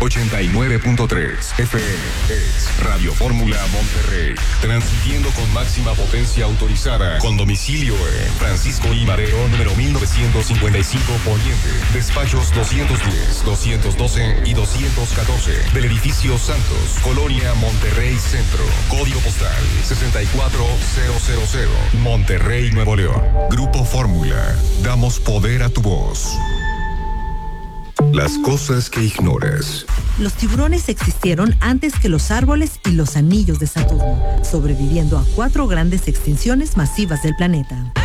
89.3 FM es Radio Fórmula Monterrey, transmitiendo con máxima potencia autorizada, con domicilio en Francisco I. Madero, número 1955 Poniente, despachos 210, 212 y 214 del edificio Santos, Colonia Monterrey Centro, código postal 64000, Monterrey, Nuevo León. Grupo Fórmula, damos poder a tu voz. Las cosas que ignoras. Los tiburones existieron antes que los árboles y los anillos de Saturno, sobreviviendo a 4 grandes extinciones masivas del planeta.